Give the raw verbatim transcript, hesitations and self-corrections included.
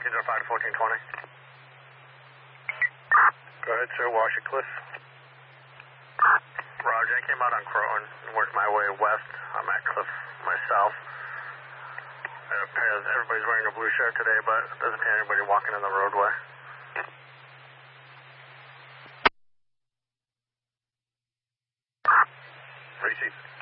fourteen oh five to fourteen twenty. Go ahead, sir. Washington. Roger, I came out on Croton and worked my way west. I'm at Cliff myself. It appears everybody's wearing a blue shirt today, but it doesn't appear anybody walking in the roadway. Receipt.